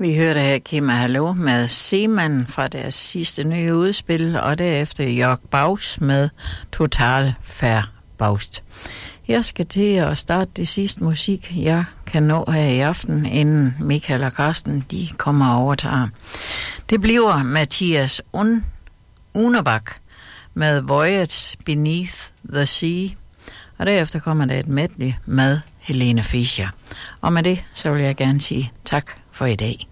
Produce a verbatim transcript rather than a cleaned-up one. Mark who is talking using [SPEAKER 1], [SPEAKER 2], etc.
[SPEAKER 1] Vi hørte her Kima Hallo med Seaman fra deres sidste nye udspil, og derefter Jörg Baus med Total Verbaust. Jeg skal til at starte det sidste musik, jeg kan nå her i aften, inden Michael og Carsten de kommer og overtager. Det bliver Mathias Un- Unebak med Voyage Beneath the Sea, og derefter kommer der et medley med Helene Fischer. Og med det, så vil jeg gerne sige tak for i dag.